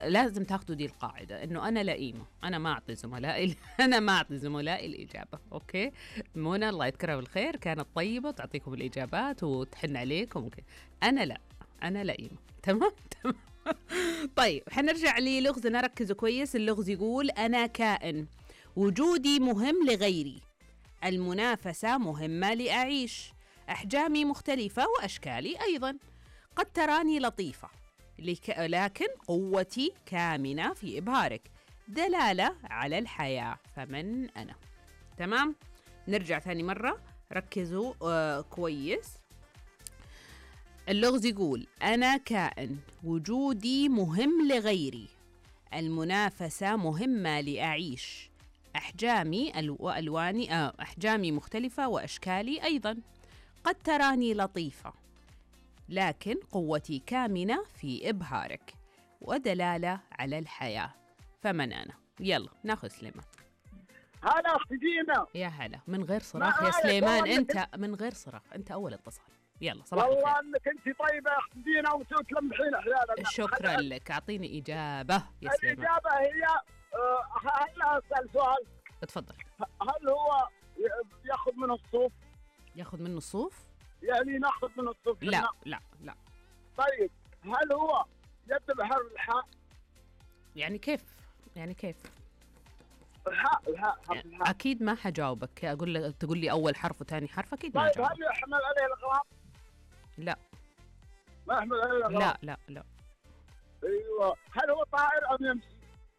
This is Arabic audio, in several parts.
لازم تاخذوا دي القاعدة، إنه أنا لئيمة، أنا ما أعطي زملائي أنا ما أعطي زملائي الإجابة. أوكي، منى الله يذكرها بالخير كانت طيبة وتعطيكم الإجابات وتحن عليكم وكذا. أنا لا، أنا لئيمة. تمام تمام. طيب حنرجع للغزنا، ركزوا كويس. اللغز يقول أنا كائن وجودي مهم لغيري، المنافسة مهمة لأعيش، أحجامي مختلفة وأشكالي أيضا، قد تراني لطيفة لكن قوتي كامنة في إبهارك، دلالة على الحياة، فمن أنا؟ تمام، نرجع ثاني مرة، ركزوا كويس. اللغز يقول أنا كائن وجودي مهم لغيري، المنافسة مهمة لأعيش، أحجامي وألواني أحجامي مختلفة وأشكالي أيضا، قد تراني لطيفة لكن قوتي كامنة في إبهارك، ودلالة على الحياة، فمن أنا؟ يلا ناخذ سليمان. هلا أختينا. يا هلا، من غير صراخ يا سليمان، أنت من غير صراخ، أنت أول اتصال. يلا صباح الخير. والله انك انت طيبه اختينا وتلمحين احيانا. شكرا لك، اعطيني اجابه يا سليمان. الاجابه هي هل اسال سؤال؟ اتفضل. هل هو ياخذ من الصوف؟ ياخذ منه الصوف؟ يعني ناخذ من الصوف؟ لا لا لا. طيب هل هو يبدا بحرف الحاء؟ يعني كيف؟ يعني كيف؟ الحاء حرف الحاء. اكيد ما حجاوبك، اقول لك تقول لي اول حرف وثاني حرف، اكيد ما طيب حجاوبك. هل يحمل عليه الاغراض؟ لا. ما يحمل عليه الاغراض؟ لا لا لا. ايوه. هل هو طائر ام يمشي؟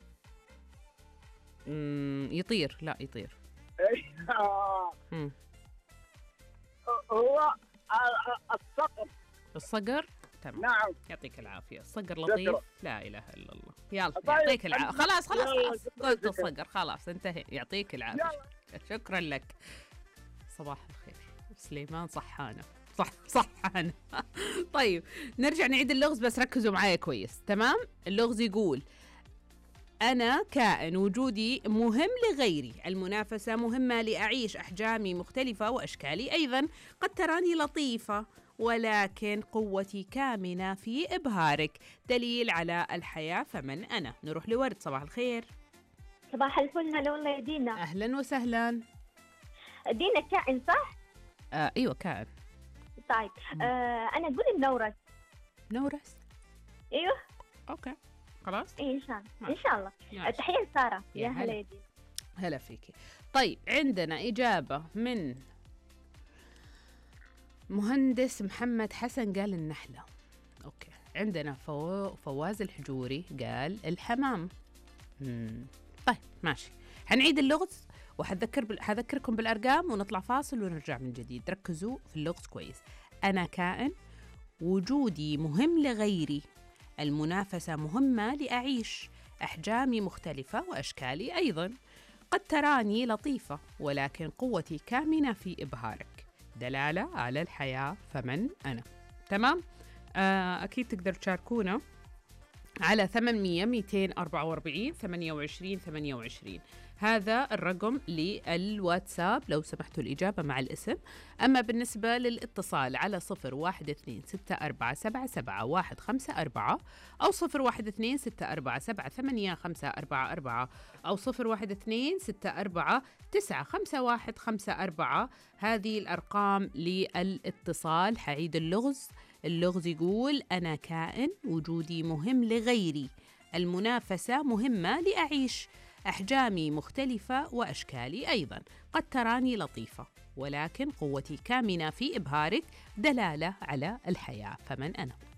يطير. لا يطير. هو الصقر. الصقر. تمام. نعم. يعطيك العافية، الصقر لطيف. لا إله إلا الله. يلا طيب. يعطيك العافية. خلاص قلت الصقر، خلاص انتهي. يعطيك العافية. شكرا لك. صباح الخير سليمان، صحانة صحانة. طيب نرجع نعيد اللغز، بس ركزوا معايا كويس. تمام، اللغز يقول أنا كائن وجودي مهم لغيري، المنافسة مهمة لأعيش، أحجامي مختلفة وأشكالي أيضا، قد تراني لطيفة ولكن قوتي كامنة في إبهارك، دليل على الحياة، فمن أنا؟ نروح لورد. صباح الخير. صباح الفل. هلا والله يا دينا. أهلا وسهلا. دينا كائن صح؟ أيوة كائن. طيب أنا أقول النورس. نورس؟ أيوه. أوكي خلاص. إيه إن شاء الله إن شاء الله. تحية سارة. يا هلا يا دينا. هلا فيكي. طيب عندنا إجابة من مهندس محمد حسن، قال النحلة. أوكي، عندنا فواز الحجوري قال الحمام. طيب ماشي، حنعيد اللغز وحذكركم بالأرقام ونطلع فاصل ونرجع من جديد. ركزوا في اللغز كويس. أنا كائن وجودي مهم لغيري، المنافسة مهمة لأعيش، أحجامي مختلفة وأشكالي أيضا، قد تراني لطيفة ولكن قوتي كامنة في إبهارك، دلالة على الحياة، فمن أنا؟ تمام؟ أكيد تقدر تشاركونا على 800 244 28 28. هذا الرقم للواتساب لو سمحتوا الإجابة مع الاسم. أما بالنسبة للاتصال على 012-6477-154 أو 012-6478-544 أو 012-64-951-54. هذه الأرقام للاتصال. حعيد اللغز. اللغز يقول أنا كائن وجودي مهم لغيري، المنافسة مهمة لأعيش، أحجامي مختلفة وأشكالي أيضا، قد تراني لطيفة ولكن قوتي كامنة في إبهارك، دلالة على الحياة، فمن أنا؟